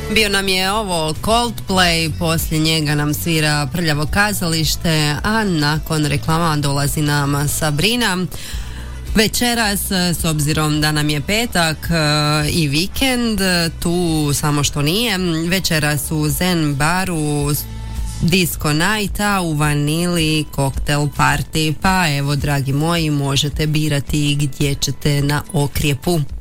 Bio nam je ovo Coldplay, poslije njega nam svira Prljavo kazalište, a nakon reklama dolazi nam Sabrina. Večeras, s obzirom da nam je petak i vikend, tu samo što nije, večeras u Zen baru Disco Night, a u Vanili koktel party. Pa evo, dragi moji, možete birati gdje ćete na Okrjepu.